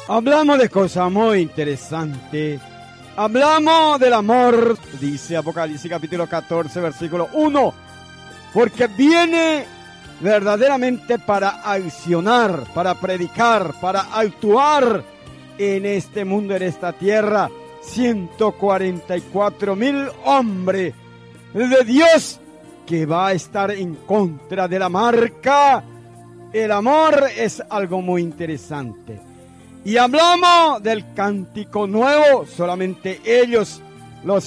Hablamos de cosas muy interesantes. Hablamos del amor, dice Apocalipsis capítulo 14, versículo 1. Porque viene verdaderamente para accionar, para predicar, para actuar en este mundo, en esta tierra. 144,000 hombres de Dios que va a estar en contra de la marca. El amor es algo muy interesante. Y hablamos del cántico nuevo. Solamente ellos, los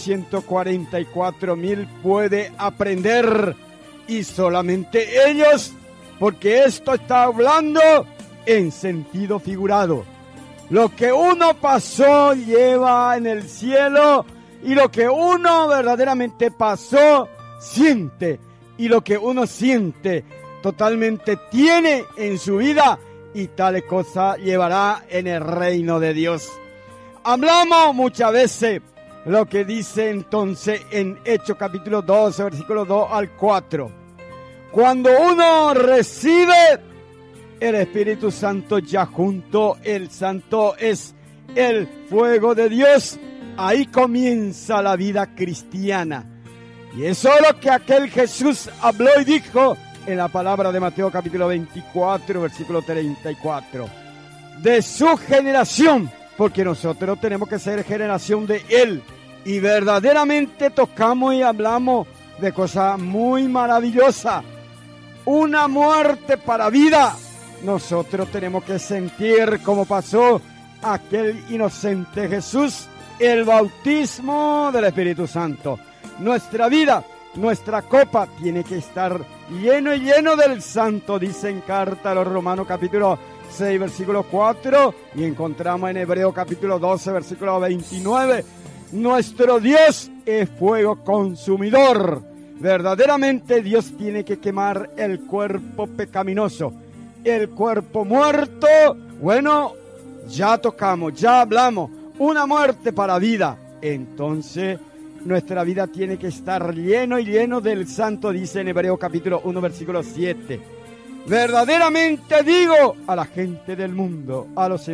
144,000, puede aprender. Y solamente ellos, porque esto está hablando en sentido figurado. Lo que uno pasó lleva en el cielo, y lo que uno verdaderamente pasó siente, y lo que uno siente totalmente tiene en su vida, y tal cosa llevará en el reino de Dios. Hablamos muchas veces lo que dice entonces en Hechos capítulo 12, versículos 2 al 4. Cuando uno recibe el Espíritu Santo ya junto, el Santo es el fuego de Dios, ahí comienza la vida cristiana. Y eso es lo que aquel Jesús habló y dijo en la palabra de Mateo capítulo 24, versículo 34. De su generación, porque nosotros tenemos que ser generación de Él. Y verdaderamente tocamos y hablamos de cosas muy maravillosas. Una muerte para vida. Nosotros tenemos que sentir como pasó aquel inocente Jesús, el bautismo del Espíritu Santo. Nuestra vida, nuestra copa tiene que estar lleno y lleno del Santo, dice en carta a los Romanos capítulo 6, versículo 4, y encontramos en Hebreo capítulo 12, versículo 29, nuestro Dios es fuego consumidor. Verdaderamente Dios tiene que quemar el cuerpo pecaminoso, el cuerpo muerto. Bueno, ya tocamos, ya hablamos, una muerte para vida. Entonces nuestra vida tiene que estar lleno y lleno del Santo, dice en Hebreo capítulo 1, versículo 7. Verdaderamente digo a la gente del mundo, a los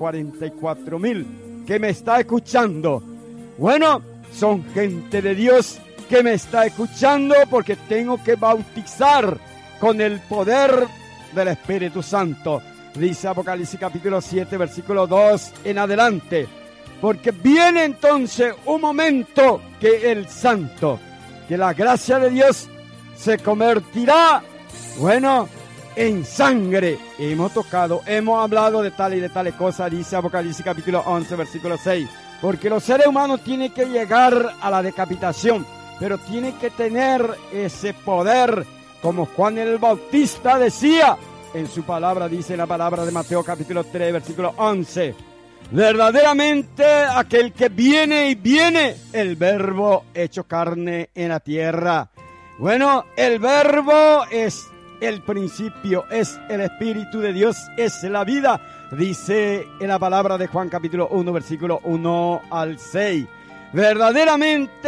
144,000 que me está escuchando. Bueno, son gente de Dios que me está escuchando, porque tengo que bautizar con el poder del Espíritu Santo. Dice Apocalipsis capítulo 7, versículo 2 en adelante. Porque viene entonces un momento que el Santo, que la gracia de Dios se convertirá, bueno, en sangre. Hemos tocado, hemos hablado de tal y de tales cosas, dice Apocalipsis capítulo 11, versículo 6. Porque los seres humanos tienen que llegar a la decapitación, pero tienen que tener ese poder, como Juan el Bautista decía en su palabra, dice en la palabra de Mateo capítulo 3, versículo 11. Verdaderamente aquel que viene y viene, el verbo hecho carne en la tierra. Bueno, el verbo es el principio, es el Espíritu de Dios, es la vida, dice en la palabra de Juan capítulo 1, versículo 1 al 6. Verdaderamente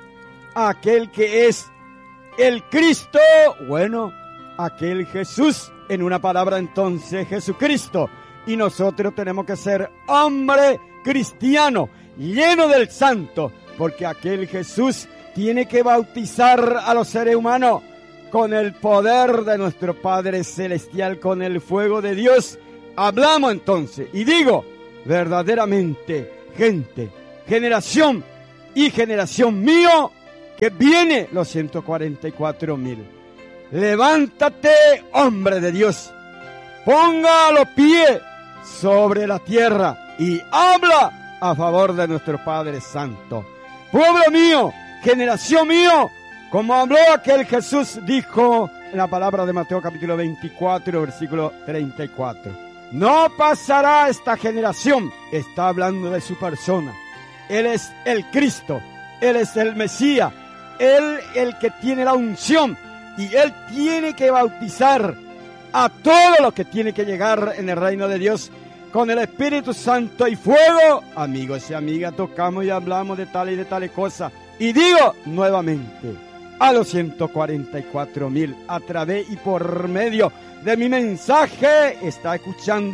aquel que es el Cristo, bueno, aquel Jesús, en una palabra entonces Jesucristo. Y nosotros tenemos que ser hombre cristiano, lleno del Santo, porque aquel Jesús tiene que bautizar a los seres humanos con el poder de nuestro Padre Celestial, con el fuego de Dios. Hablamos entonces, y digo, verdaderamente, gente, generación y generación mío, que viene los 144,000. Levántate, hombre de Dios, ponga los pies sobre la tierra y habla a favor de nuestro Padre Santo. Pueblo mío, generación mío, como habló aquel Jesús, dijo en la palabra de Mateo capítulo 24, versículo 34. No pasará esta generación, está hablando de su persona. Él es el Cristo, Él es el Mesías, Él el que tiene la unción, y Él tiene que bautizar a todos los que tienen que llegar en el reino de Dios con el Espíritu Santo y fuego. Amigos y amigas, tocamos y hablamos de tal y de tales cosas. Y digo nuevamente, a los 144,000, a través y por medio de mi mensaje, está escuchando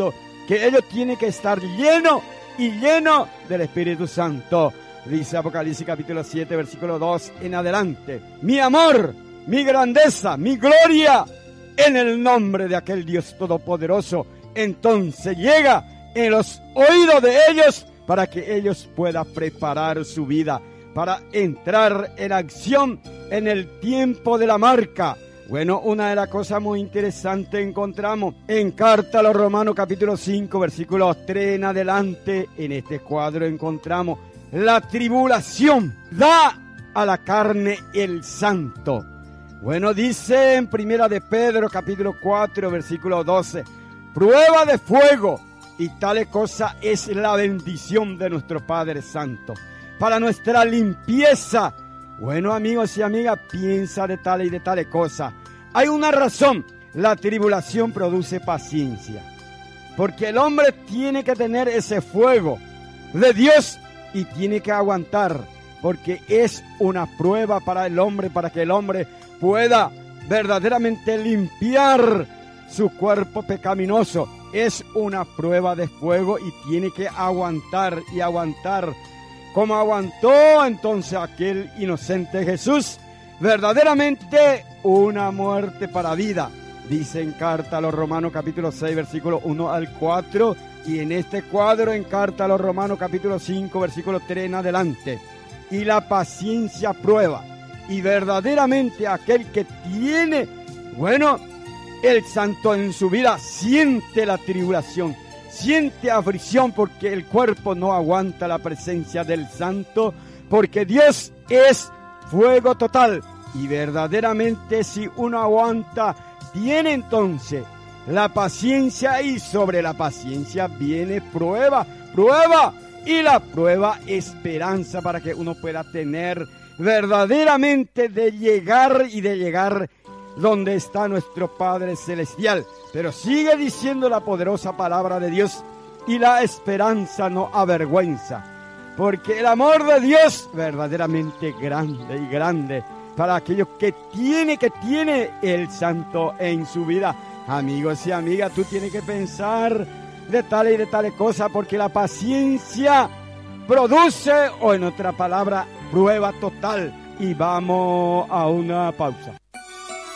que ellos tienen que estar llenos y llenos del Espíritu Santo. Dice Apocalipsis capítulo 7, versículo 2 en adelante. Mi amor, mi grandeza, mi gloria, en el nombre de aquel Dios todopoderoso, entonces llega en los oídos de ellos para que ellos puedan preparar su vida para entrar en acción en el tiempo de la marca. Bueno, una de las cosas muy interesantes encontramos en Carta a los Romanos capítulo 5, versículos 3 en adelante. En este cuadro encontramos la tribulación da a la carne el santo. Bueno, dice en Primera de Pedro capítulo 4, versículo 12, prueba de fuego, y tal cosa es la bendición de nuestro Padre Santo para nuestra limpieza. Bueno, amigos y amigas, piensa de tales y de tales cosas. Hay una razón. La tribulación produce paciencia, porque el hombre tiene que tener ese fuego de Dios y tiene que aguantar, porque es una prueba para el hombre, para que el hombre pueda verdaderamente limpiar su cuerpo pecaminoso. Es una prueba de fuego y tiene que aguantar y aguantar. Como aguantó entonces aquel inocente Jesús, verdaderamente una muerte para vida. Dice en Carta a los Romanos capítulo 6, versículo 1 al 4, y en este cuadro en Carta a los Romanos capítulo 5, versículo 3 en adelante. Y la paciencia prueba, y verdaderamente aquel que tiene, bueno, el santo en su vida siente la tribulación, siente aflicción, porque el cuerpo no aguanta la presencia del santo, porque Dios es fuego total. Y verdaderamente si uno aguanta, tiene entonces la paciencia, y sobre la paciencia viene prueba, y la prueba esperanza, para que uno pueda tener verdaderamente de llegar donde está nuestro Padre Celestial. Pero sigue diciendo la poderosa palabra de Dios, y la esperanza no avergüenza, porque el amor de Dios verdaderamente grande para aquellos que tiene el santo en su vida. Amigos y amigas, tú tienes que pensar de tales y de tales cosas, porque la paciencia produce, o en otra palabra, prueba total. Y vamos a una pausa.